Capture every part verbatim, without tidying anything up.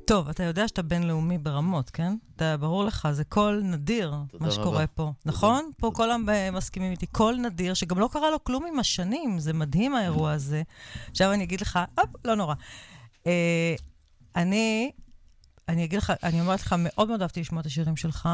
טוב, אתה יודע שאתה בינלאומי ברמות, כן? אתה ברור לך, זה קול נדיר, מה שקורה פה. נכון? פה כולם מסכימים איתי. קול נדיר, שגם לא קרה לו כלום עם השנים. זה מדהים האירוע הזה. עכשיו אני אגיד לך, אופ, לא נורא. אני, אני אגיד לך, אני אומרת לך, מאוד מאוד אהבתי לשמוע את השירים שלך,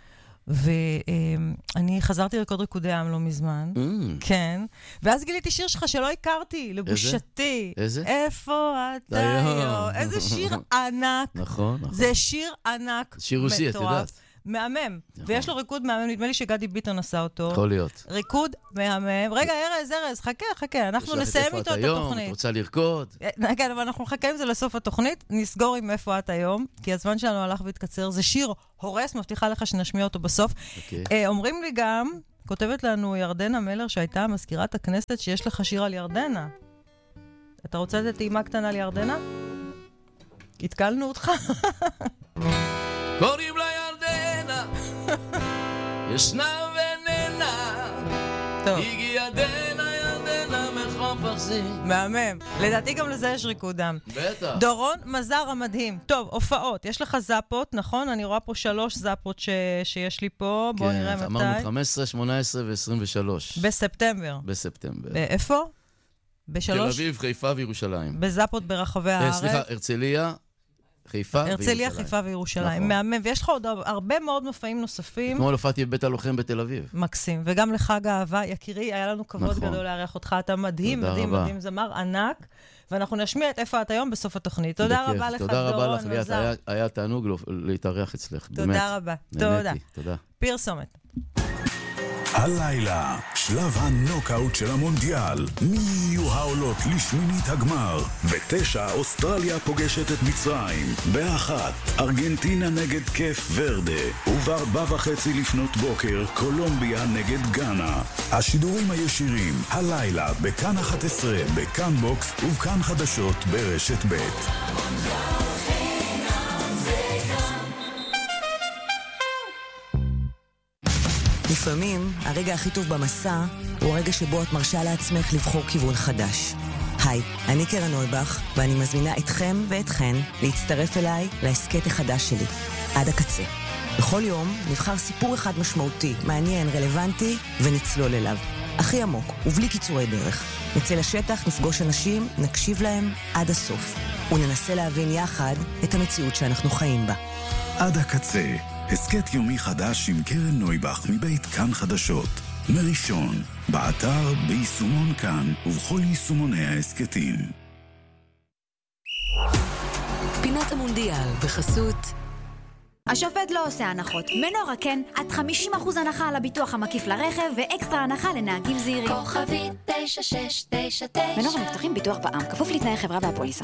ואני חזרתי לרקוד ריקודי עם לא מזמן. כן. ואז גיליתי שיר שלך שלא הכרתי, לבושתי. איזה? איפה אתה היום? איזה שיר ענק. נכון, נכון. זה שיר ענק. שיר רוסי, את יודעת. מהמם. ויש לו ריקוד מהמם, נדמה לי שגדי ביטון עשה אותו. יכול להיות. ריקוד מהמם. רגע, ארז, ארז, חכה, חכה. אנחנו נסיים איתו את התוכנית. את רוצה לרקוד? כן, אבל אנחנו נחכה עם זה לסוף התוכנית. נסגור עם איפה את היום, כי הזמן שלנו הלך והתקצר. זה שיר הורס, מבטיחה לך שנשמיע אותו בסוף. אומרים לי גם, כותבת לנו ירדנה מלר, שהייתה מזכירת הכנסת, שיש לך שיר על ירדנה. אתה רוצה לתת טעימה קטנה על ירדנה? התקלנו אותך. קוראים לה ירדנה, ישנה וננה, הגיעה ירדנה, ירדנה מחוף אכזים. מהמם. לדעתי גם לזה יש ריקודם. בטח. דורון מזר המדהים. טוב, הופעות. יש לך זאפות, נכון? אני רואה פה שלוש זאפות ש... שיש לי פה. בואו נראה מתי. אמרנו חמש עשרה, שמונה עשרה ו-עשרים ושלוש. בספטמבר. בספטמבר. איפה? בשלוש? תל אביב, חיפה וירושלים. בזאפות ברחבי הארץ. סליחה, הרצליה, חיפה וירושלים. הרצליה, חיפה וירושלים. מהמם. ויש לך עוד הרבה מאוד מופעים נוספים. כמו הופעתי בבית הלוחם בתל אביב. מקסים. וגם לחג האהבה, יקירי, היה לנו כבוד גדול לארח אותך. אתה מדהים, מדהים, מדהים, זמר ענק. ואנחנו נשמיע את איפה את היום בסוף התוכנית. תודה רבה לך, דורון. תודה רבה לך, ליאת. היה תענוג להתארח אצלך. תודה רבה. תודה. תודה. פרסומת. הלילה, שלב הנוקאוט של המונדיאל. מי יהיו העולות לשמינית הגמר? בתשע, אוסטרליה פוגשת את מצרים. באחת, ארגנטינה נגד קף ורדה. ובארבע וחצי לפנות בוקר, קולומביה נגד גאנה. השידורים הישירים, הלילה, בכאן אחת עשרה, בכאן בוקס ובכאן חדשות ברשת ב'. לפעמים, הרגע הכי טוב במסע הוא הרגע שבו את מרשה לעצמך לבחור כיוון חדש. היי, אני קרן נויבך, ואני מזמינה אתכם ואתכן להצטרף אליי לעסקת החדש שלי, עד הקצה. בכל יום נבחר סיפור אחד משמעותי, מעניין, רלוונטי, ונצלול אליו. הכי עמוק, ובלי קיצורי דרך. נצא לשטח, נפגוש אנשים, נקשיב להם עד הסוף, וננסה להבין יחד את המציאות שאנחנו חיים בה. עד הקצה. הסקט יומי חדש עם קרן נויבך מבית כאן חדשות. מראשון, באתר, ביישומון כאן ובכל יישומוני ההסקטים. פינת המונדיאל בחסות השופט לא עושה הנחות. מנורה כן, עד חמישים אחוז הנחה על הביטוח המקיף לרכב ואקסטרה הנחה לנהגים זהירים. כוכבית תשע שש תשע תשע. מנורה מבטחים ביטוח בע"מ, כפוף לתנאי חברה והפוליסה.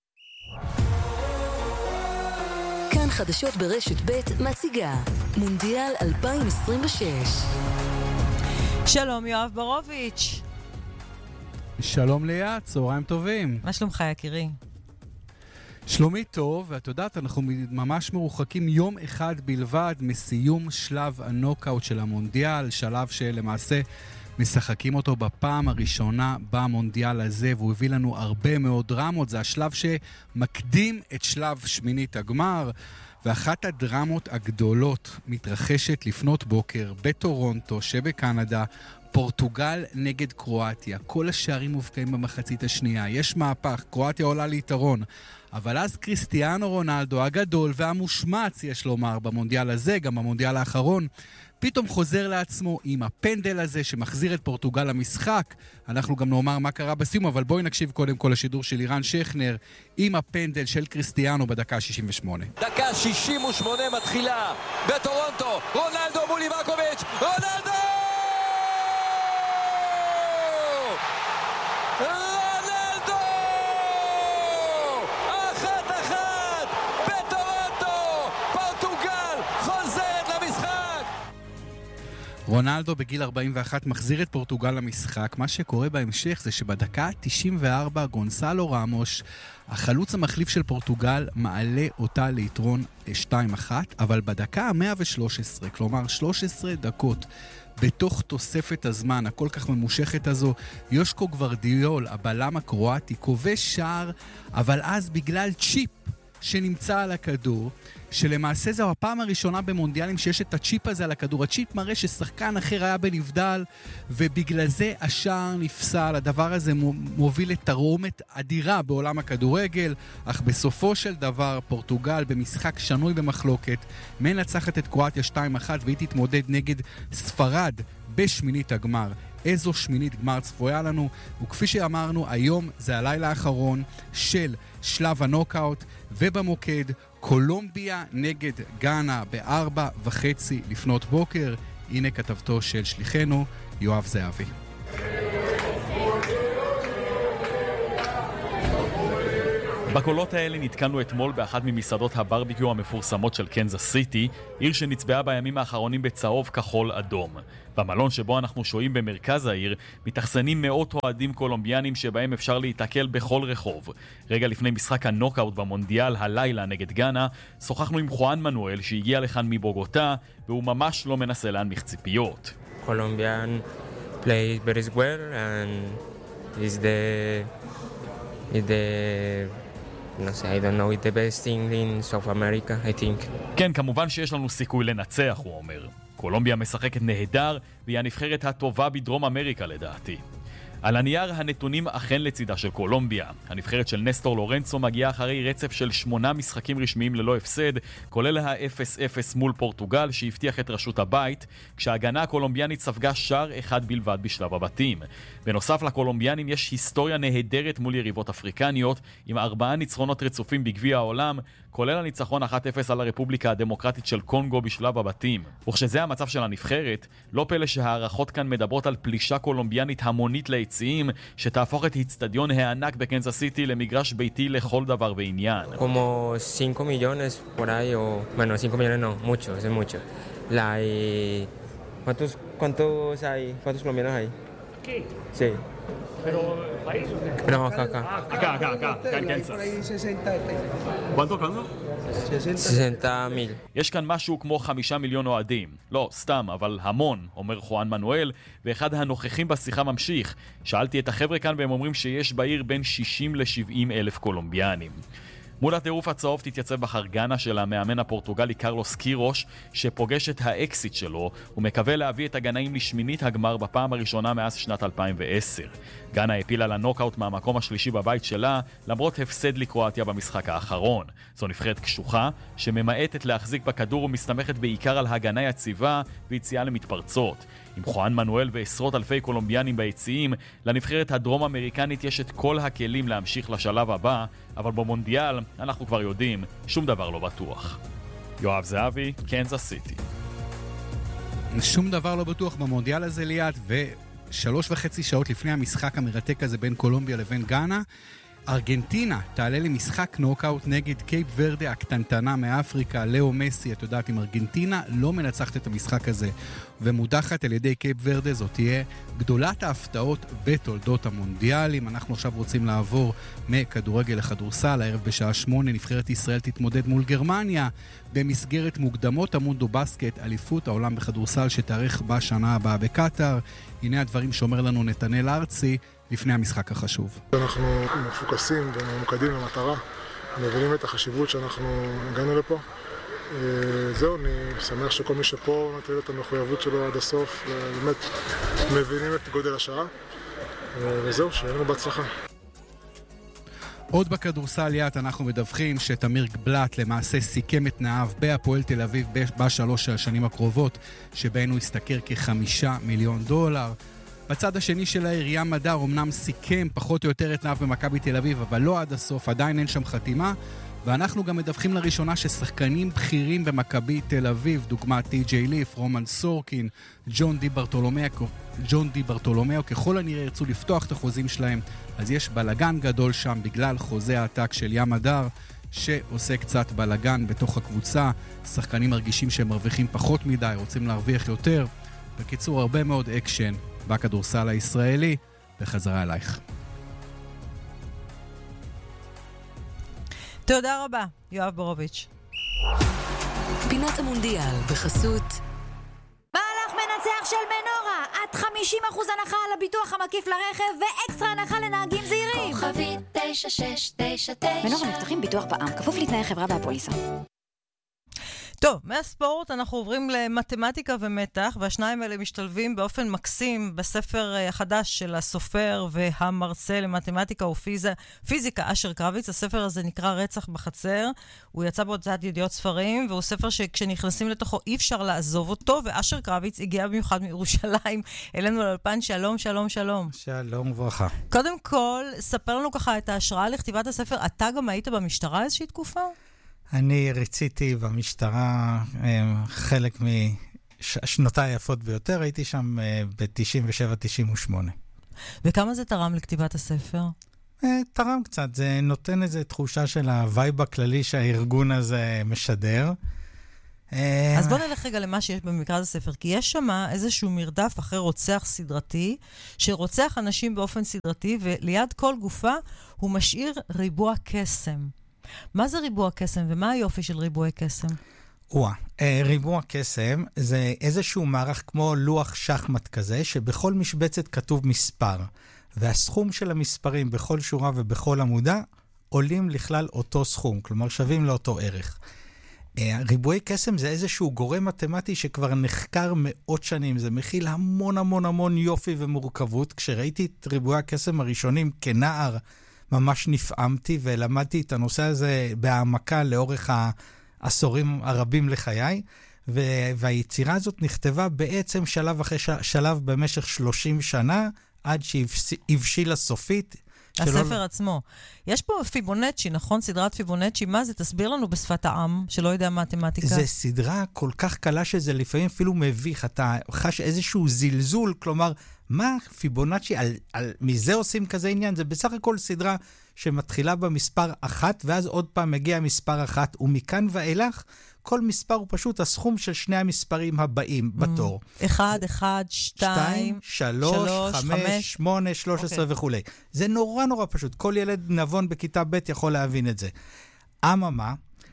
כאן חדשות ברשת ב' מציגה מונדיאל אלפיים עשרים ושש. שלום יואב ברוביץ'. שלום ליאת, צהריים טובים. מה שלומך יקירי? שלומי טוב, ואת יודעת, אנחנו ממש מרוחקים יום אחד בלבד מסיום שלב הנוקאוט של המונדיאל, שלב שלמעשה משחקים אותו בפעם הראשונה במונדיאל הזה, והוא הביא לנו הרבה מאוד דרמות. זה השלב שמקדים את שלב שמינית הגמר, ואחת הדרמות הגדולות מתרחשת לפנות בוקר בטורונטו שבקנדה, פורטוגל נגד קרואטיה. כל השערים מובקעים במחצית השנייה. יש מהפך, קרואטיה עולה ליתרון. אבל אז קריסטיאנו רונלדו הגדול והמושמץ, יש לומר, במונדיאל הזה, גם במונדיאל האחרון, פתאום חוזר לעצמו עם הפנדל הזה שמחזיר את פורטוגל למשחק. אנחנו גם נאמר מה קרה בסיום, אבל בואי נקשיב קודם כל לשידור של אירן שכנר עם הפנדל של קריסטיאנו בדקה שישים ושמונה. דקה שישים ושמונה מתחילה בטורונטו, רונלדו מול איבקוביץ', רונלדו! רונלדו! אחת אחת בטורונטו, פורטוגל חוזרת למשחק. רונלדו בגיל ארבעים ואחת מחזיר את פורטוגל למשחק. מה שקורה בהמשך זה שבדקה תשעים וארבע גונסלו רמוש, החלוץ המחליף של פורטוגל, מעלה אותה ליתרון שתיים אחת, אבל בדקה מאה ושלוש עשרה, כלומר שלוש עשרה דקות בתוך תוספת הזמן הכל כך ממושכת הזו, יושקו גוורדיול, הבלם הקרואטי, כובש שער, אבל אז בגלל צ'יפ שנמצא על הכדור, שלמעשה זו הפעם הראשונה במונדיאלים שיש את הצ'יפ הזה על הכדור. הצ'יפ מראה ששחקן אחר היה בנבדל, ובגלל זה השער נפסל. הדבר הזה מוביל לתרעומת אדירה בעולם הכדורגל, אך בסופו של דבר פורטוגל במשחק שנוי במחלוקת מנצחת את קרואטיה שתיים אחת, והיא תתמודד נגד ספרד בשמינית הגמר. איזו שמינית גמר צפויה לנו, וכפי שאמרנו, היום זה הלילה האחרון של שלב הנוקאוט, ובמוקד קולומביה נגד גאנה בארבע וחצי לפנות בוקר. הנה כתבתו של שליחנו יואב זהבי. בקולות האלה נתקלנו אתמול באחת ממסעדות הברביקיו המפורסמות של קנזס סיטי, עיר שנצבעה בימים האחרונים בצהוב כחול אדום. במלון שבו אנחנו שוהים במרכז העיר מתאכסנים מאות אוהדים קולומביאנים שבהם אפשר להתקל בכל רחוב. רגע לפני משחק הנוקאוט במונדיאל הלילה נגד גאנה, שוחחנו עם חואן מנואל שהגיע לכאן מבוגוטה, והוא ממש לא מנסה להנמיך ציפיות. Colombian plays very well and is the is the no sé, I don't know, it's the best thing in South America, I think. כן, כמובן שיש לנו סיכוי לנצח, הוא אומר. קולומביה משחקת נהדר, והיא הנבחרת הטובה בדרום אמריקה לדעתי. על הנייר הנתונים אכן לצידה של קולומביה. הנבחרת של נסטור לורנצו מגיעה אחרי רצף של שמונה משחקים רשמיים ללא הפסד, כולל ה-אפס אפס מול פורטוגל שהבטיח את רשות הבית, כשההגנה הקולומביאנית ספגה שער אחד בלבד בשלב הבתים. בנוסף לקולומביאנים יש היסטוריה נהדרת מול יריבות אפריקניות, עם ארבעה ניצחונות רצופים בגביע העולם, כולל הניצחון אחת אפס על הרפובליקה הדמוקרטית של קונגו בשלב הבתים. וכשזה המצב של הנבחרת, לא פלא שהערכות כאן מדברות על פלישה קולומביאנית המונית ליציעים, שתהפוך את האצטדיון הענק בקנזס סיטי למגרש ביתי לכל דבר ועניין. Como cinco millones por ahí o bueno, cinco millones no, mucho, es mucho. La eh, ¿Cuántos cuántos hay? ¿Cuántos colombianos hay? ¿Qué? Sí. Pero país o qué? No, acá acá. Acá, acá, acá, acá en Kansas. ¿Cuánto, cuánto? sesenta mil. יש כאן משהו כמו חמישה מיליון אוהדים. לא, סתם, אבל המון, אומר חואן מנואל, ואחד הנוכחים בשיחה ממשיך. שאלתי את החבר'ה כאן והם אומרים שיש בעיר בין שישים לשבעים אלף קולומביאנים. מול הטירוף הצהוב תתייצב בחר גאנה של המאמן הפורטוגלי קרלוס קירוש, שפוגש את האקסיט שלו ומקווה להביא את הגנאים לשמינית הגמר בפעם הראשונה מאז שנת אלפיים ועשר. גאנה הפילה לנוקאוט מהמקום השלישי בבית שלה, למרות הפסד לקרואטיה במשחק האחרון. זו נבחרת קשוחה, שממעטת להחזיק בכדור ומסתמכת בעיקר על הגנה יציבה ויציאה למתפרצות. עם חואן מנואל ועשרות אלפי קולומביאנים ביציעים, לנבחרת הדרום אמריקנית יש את כל הכלים להמשיך לשלב הבא, אבל במונדיאל אנחנו כבר יודעים, שום דבר לא בטוח. יואב זהבי, קנזס סיטי. שום דבר לא בטוח במונדיאל הזה ליד, ושלוש וחצי שעות לפני המשחק המרתק הזה בין קולומביה לבין גאנה, ארגנטינה תעלה למשחק נוקאוט נגד קייפ ורדה הקטנטנה מאפריקה. לאו מסי, את יודעת, עם ארגנטינה לא מנצחת את המשחק הזה ומודחת על ידי קייפ ורדה, זאת תהיה גדולת ההפתעות בתולדות המונדיאלים. אנחנו עכשיו רוצים לעבור מכדורגל לכדורסל. הערב בשעה שמונה נבחרת ישראל תתמודד מול גרמניה במסגרת מוקדמות המונדו בסקט, אליפות העולם בכדורסל שתארך בשנה הבאה בקטר. הנה הדברים שאומר לנו נתנאל ארצי לפני המשחק החשוב. אנחנו מפוקסים וממוקדים למטרה, מבינים את החשיבות שאנחנו הגענו לפה. זהו, אני שמח שכל מי שפה נתן את המחויבות שלו עד הסוף, באמת מבינים את גודל השעה, וזהו, שיהיה לנו בהצלחה. עוד בכדורסל יד אנחנו מדווחים שתמיר גבלט למעשה סיכם את תנאיו בהפועל תל אביב בשלוש השנים הקרובות, שבהן הוא הסתכר כחמישה מיליון דולר. בצד השני של העירייה מדר אמנם סיכם פחות או יותר את תנאיו במכבי תל אביב, אבל לא עד הסוף, עדיין אין שם חתימה. ואנחנו גם מדווחים לראשונה ששחקנים בכירים במכבי תל אביב, דוגמת טי.ג'יי ליף, רומן סורקין, ג'ון די ברטולומיאו, ג'ון די ברטולומיאו, ככל הנראה ירצו לפתוח את החוזים שלהם, אז יש בלגן גדול שם בגלל חוזה העתק של ים הדר, שעושה קצת בלגן בתוך הקבוצה. שחקנים מרגישים שהם מרוויחים פחות מדי, רוצים להרוויח יותר. בקיצור, הרבה מאוד אקשן בכדורסל הישראלי. בחזרה אלייך. תודה רבה, יואב בורוביץ'. פינת המונדיאל בחסות מהלך מנצח של מנורה, עד חמישים חמישים אחוז הנחה על הביטוח המקיף לרכב ואקסטרה הנחה לנהגים זהירים. כוכבית תשע שש תשע תשע. מנור המבטחים ביטוח בע"מ, כפוף לתנאי חברה והפוליסה. טוב, מהספורט אנחנו עוברים למתמטיקה ומתח, והשניים האלה משתלבים באופן מקסים בספר החדש של הסופר והמרצה למתמטיקה ופיזיקה אשר קרביץ. הספר הזה נקרא רצח בחצר, הוא יצא בהוצאת ידיעות ספרים, והוא ספר שכשנכנסים לתוכו אי אפשר לעזוב אותו, ואשר קרביץ הגיע במיוחד מירושלים אלינו לאולפן. שלום, שלום, שלום. שלום וברכה. קודם כל, ספר לנו ככה את ההשראה לכתיבת הספר. אתה גם היית במשטרה איזושהי תקופה? אני רציתי במשטרה חלק משנותיי היפות ביותר, הייתי שם ב-תשעים ושבע תשעים ושמונה. וכמה זה תרם לכתיבת הספר? תרם קצת, זה נותן איזו תחושה של הווייב הכללי שהארגון הזה משדר. אז בוא נלך רגע למה שיש במקרא הספר, כי יש שם איזשהו מרדף אחרי רוצח סדרתי, שרוצח אנשים באופן סדרתי, וליד כל גופה הוא משאיר ריבוע קסם. מה זה ריבוע קסם ומה היופי של ריבועי קסם? וואה, ריבוע קסם זה איזשהו מערך כמו לוח שחמט כזה, שבכל משבצת כתוב מספר, והסכום של המספרים בכל שורה ובכל עמודה עולים לכלל אותו סכום, כלומר שווים לאותו ערך. ריבועי קסם זה איזשהו גורם מתמטי שכבר נחקר מאות שנים, זה מכיל המון המון המון יופי ומורכבות. כשראיתי את ריבועי הקסם הראשונים כנער, ממש נפעמתי ולמדתי את הנושא הזה בהעמקה לאורך העשורים הרבים לחיי, והיצירה הזאת נכתבה בעצם שלב אחרי שלב במשך שלושים שנה, עד שהבשילה סופית. הספר שלא... עצמו. יש פה פיבונצ'י, נכון? סדרת פיבונצ'י. מה זה? תסביר לנו בשפת העם, שלא יודע מתמטיקה. זה סדרה כל כך קלה שזה לפעמים אפילו מביך. אתה חש איזשהו זלזול, כלומר, מה פיבונצ'י, על, על, מזה עושים כזה עניין? זה בסך הכל סדרה שמתחילה במספר אחת, ואז עוד פעם מגיע מספר אחת, ומכאן ואילך, כל מספר הוא פשוט הסכום של שני המספרים הבאים בתור. אחד, אחד, שתיים, שלוש, חמש, שמונה, שלוש עשרה וכו'. זה נורא נורא פשוט. כל ילד נבון בכיתה ב' יכול להבין את זה. אממה,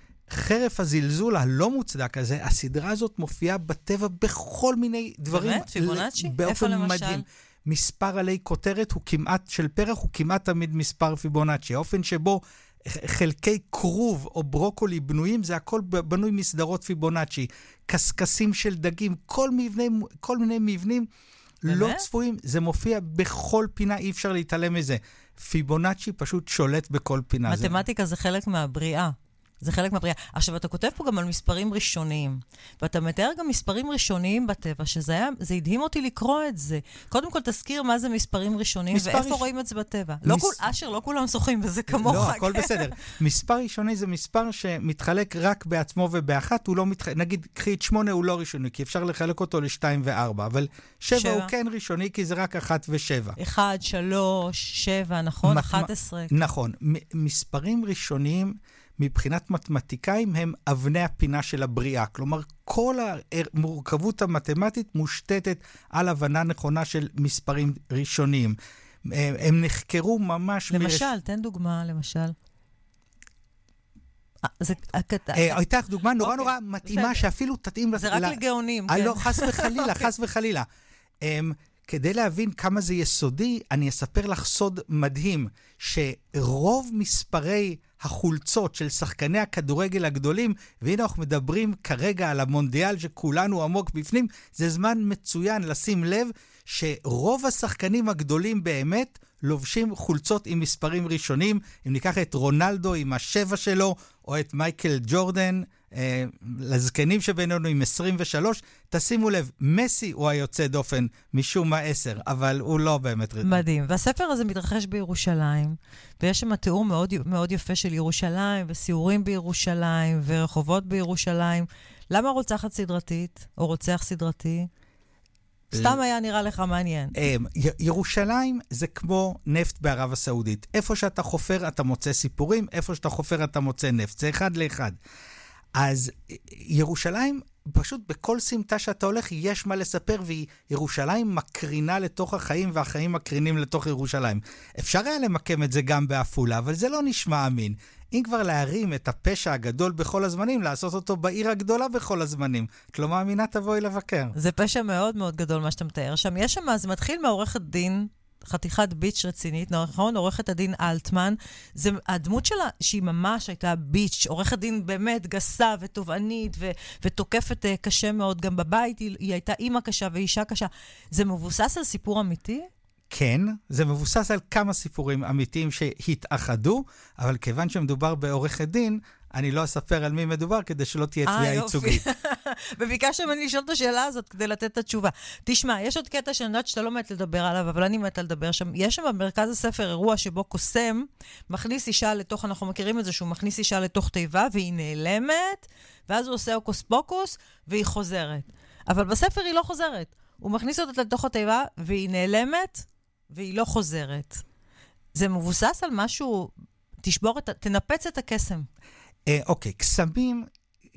חרף הזלזול הלא מוצדק הזה, הסדרה הזאת מופיעה בטבע בכל מיני דברים. באמת? פיבונצ'י? איפה למשל? מספר עלי כותרת הוא כמעט, של פרח הוא כמעט תמיד מספר פיבונצ'י. האופן שבו חלקי קרוב או ברוקולי בנויים, זה הכל בנוי מסדרות פיבונצ'י. קסקסים של דגים, כל, מבני, כל מיני מבנים באמת? לא צפויים. זה מופיע בכל פינה, אי אפשר להתעלם מזה. פיבונצ'י פשוט שולט בכל פינה. מתמטיקה זה, זה חלק מהבריאה. זה חלק מהבריאה. עכשיו, אתה כותב פה גם על מספרים ראשוניים, ואתה מתאר גם מספרים ראשוניים בטבע, שזה היה, זה הדהים אותי לקרוא את זה. קודם כל, תזכיר מה זה מספרים ראשוניים, מספר ואיפה ראש... רואים את זה בטבע. מס... לא כול, אשר, לא כולם שוחים בזה כמוך. לא, הכל בסדר. מספר ראשוני זה מספר שמתחלק רק בעצמו ובאחת, הוא לא מתחלק, נגיד, קחי את שמונה הוא לא ראשוני, כי אפשר לחלק אותו לשתיים וארבע, אבל שבע, שבע. הוא כן ראשוני, כי זה רק אחת ושבע. אחד, שלוש, שבע, נכון? אחת עשרה. נכון. מספרים ראשוניים מבחינת מתמטיקאים הם אבני הפינה של הבריאה. כלומר, כל המורכבות המתמטית מושתתת על הבנה נכונה של מספרים ראשוניים. הם נחקרו ממש... למשל, מרש... תן דוגמה, למשל. הייתה דוגמה נורא נורא מתאימה שאפילו תתאים... זה רק לגאונים, כן. לא, חס וחלילה, חס וחלילה. כדי להבין כמה זה יסודי, אני אספר לך סוד מדהים, שרוב מספרי החולצות של שחקני הכדורגל הגדולים, והנה אנחנו מדברים כרגע על המונדיאל שכולנו עמוק בפנים, זה זמן מצוין לשים לב שרוב השחקנים הגדולים באמת לובשים חולצות עם מספרים ראשונים. אם ניקח את רונלדו עם השבע שלו, או את מייקל ג'ורדן, אה, לזקנים שבינינו עם עשרים ושלוש, תשימו לב, מסי הוא היוצא דופן משום מה עשר, אבל הוא לא באמת רדום. מדהים. והספר הזה מתרחש בירושלים, ויש שם תיאור מאוד, מאוד יפה של ירושלים, וסיורים בירושלים, ורחובות בירושלים. למה רוצחת סדרתית, או רוצח סדרתי? סתם היה נראה לך מעניין. ירושלים זה כמו נפט בערב הסעודית. איפה שאתה חופר אתה מוצא סיפורים, איפה שאתה חופר אתה מוצא נפט. זה אחד לאחד. אז ירושלים פשוט בכל סמטה שאתה הולך יש מה לספר, וירושלים מקרינה לתוך החיים, והחיים מקרינים לתוך ירושלים. אפשר היה למקם את זה גם באפולה, אבל זה לא נשמע אמין. אם כבר להרים את הפשע הגדול בכל הזמנים, לעשות אותו בעיר הגדולה בכל הזמנים. את לא מאמינה, תבואי לבקר. זה פשע מאוד מאוד גדול מה שאתה מתאר שם. יש שם, זה מתחיל מעורכת דין, חתיכת ביץ' רצינית, נכון? עורכת הדין אלטמן. זה הדמות שלה, שהיא ממש הייתה ביץ', עורכת דין באמת גסה ותובענית, ו- ותוקפת uh, קשה מאוד גם בבית. היא, היא הייתה אימא קשה ואישה קשה. זה מבוסס על סיפור אמיתי? כן, זה מבוסס על כמה סיפורים אמיתיים שהתאחדו, אבל כיוון שמדובר בעורכת דין, אני לא אספר על מי מדובר, כדי שלא תהיה תביעה ייצוגית. וביקשתם אני לשאול את השאלה הזאת כדי לתת את התשובה. תשמע, יש עוד קטע שאני יודעת שאתה לא מת לדבר עליו, אבל אני מת לדבר שם. יש שם במרכז הספר אירוע שבו קוסם מכניס אישה לתוך, אנחנו מכירים את זה שהוא מכניס אישה לתוך תיבה, והיא נעלמת, ואז הוא עושה אוקוס פוקוס, והיא חוזרת. אבל בספר היא לא חוזרת. הוא מכניס אותה לתוך התיבה, והיא נעלמת, והיא לא חוזרת. זה מבוסס על משהו, תשבור את, תנפץ את הקסם. אוקיי, קסמים,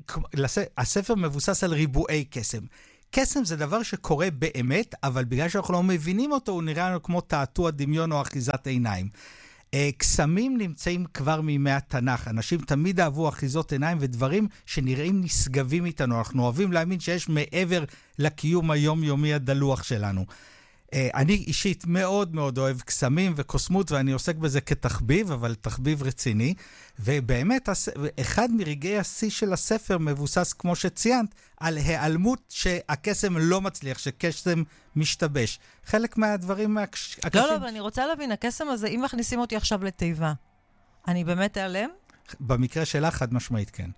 הספר מבוסס על ריבועי קסם. קסם זה דבר שקורה באמת, אבל בגלל שאנחנו לא מבינים אותו, הוא נראה לנו כמו תעתוע דמיון או אחיזת עיניים. קסמים נמצאים כבר מימי התנ"ך. אנשים תמיד אהבו אחיזות עיניים ודברים שנראים נשגבים איתנו. אנחנו אוהבים להאמין שיש מעבר לקיום היומיומי הדלוח שלנו. אני אישית מאוד מאוד אוהב קסמים וקוסמות, ואני עוסק בזה כתחביב, אבל תחביב רציני. ובאמת, אחד מרגעי השיא של הספר מבוסס, כמו שציינת, על העלמות שהקסם לא מצליח, שקסם משתבש. חלק מהדברים הקשים... לא, לא, אבל אני רוצה להבין, הקסם הזה, אם מכניסים אותי עכשיו לתיבה, אני באמת אעלם? במקרה שלה, חד משמעית, כן.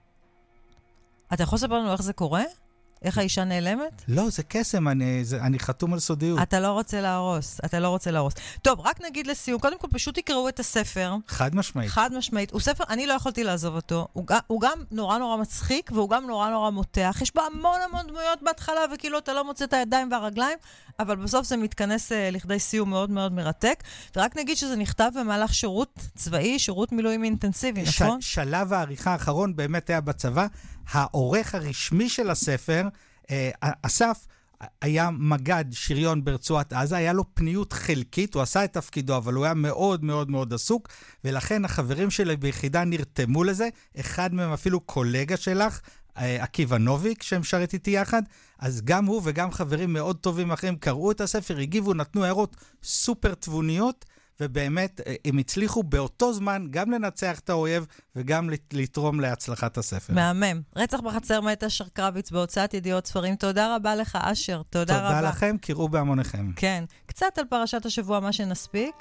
אתה יכול לספר לנו איך זה קורה? איך האישה נעלמת? לא, זה קסם, אני, זה, אני חתום על סודיות. אתה לא רוצה להרוס, אתה לא רוצה להרוס. טוב, רק נגיד לסיום, קודם כל פשוט תקראו את הספר. חד משמעית. חד משמעית. הוא ספר, אני לא יכולתי לעזוב אותו. הוא, הוא גם נורא נורא מצחיק, והוא גם נורא נורא מותח. יש בו המון המון דמויות בהתחלה, וכאילו אתה לא מוצא את הידיים והרגליים, אבל בסוף זה מתכנס uh, לכדי סיום מאוד מאוד מרתק. ורק נגיד שזה נכתב במהלך שירות צבאי, שירות מילואים אינטנסיבי, ש- נכון? שלב העריכה האחרון באמת היה בצבא. העורך הרשמי של הספר, אה, אסף, היה מגד שריון ברצועת עזה, היה לו פניות חלקית, הוא עשה את תפקידו, אבל הוא היה מאוד מאוד מאוד עסוק, ולכן החברים שלי ביחידה נרתמו לזה, אחד מהם אפילו קולגה שלך, אה, עקיבא נוביק, שמשרת איתי יחד, אז גם הוא וגם חברים מאוד טובים אחרים קראו את הספר, הגיבו, נתנו הערות סופר תבוניות, ובאמת הם הצליחו באותו זמן גם לנצח את האויב וגם לתרום להצלחת הספר. מהמם. רצח בחצר מאת אשר קרביץ בהוצאת ידיעות ספרים. תודה רבה לך, אשר. תודה, תודה רבה. תודה לכם, קראו בהמוניכם. כן. קצת על פרשת השבוע, מה שנספיק.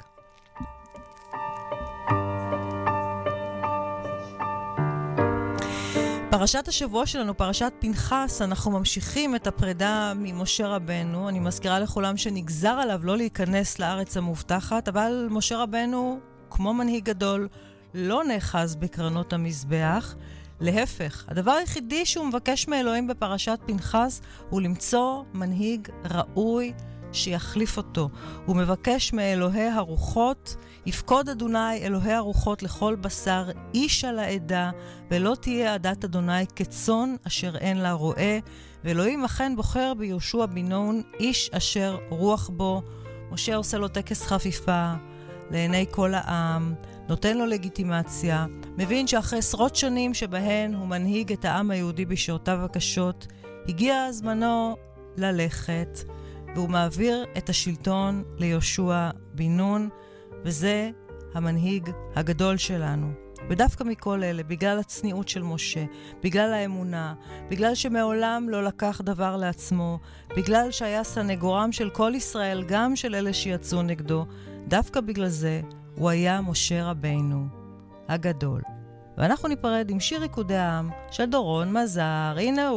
פרשת השבוע שלנו, פרשת פנחס, אנחנו ממשיכים את הפרידה ממשה רבנו. אני מזכירה לכולם שנגזר עליו לא להיכנס לארץ המובטחת, אבל משה רבנו, כמו מנהיג גדול, לא נאחז בקרנות המזבח. להפך, הדבר היחידי שהוא מבקש מאלוהים בפרשת פנחס הוא למצוא מנהיג ראוי שיחליף אותו. הוא מבקש מאלוהי הרוחות, יפקוד אדוני אלוהי הרוחות לכל בשר איש על העדה, ולא תהיה עדת אדוני כצאן אשר אין לה רועה, ואלוהים אכן בוחר ביהושע בן נון איש אשר רוח בו. משה עושה לו טקס חפיפה לעיני כל העם, נותן לו לגיטימציה, מבין שאחרי עשרות שנים שבהן הוא מנהיג את העם היהודי בשעותיו הקשות, הגיע זמנו ללכת, והוא מעביר את השלטון ליהושע בן נון, וזה המנהיג הגדול שלנו. ודווקא מכל אלה, בגלל הצניעות של משה, בגלל האמונה, בגלל שמעולם לא לקח דבר לעצמו, בגלל שהיה סנגורם של כל ישראל, גם של אלה שיצאו נגדו, דווקא בגלל זה הוא היה משה רבנו הגדול. ואנחנו ניפרד עם שיר ריקודי העם של דורון מזר. הנה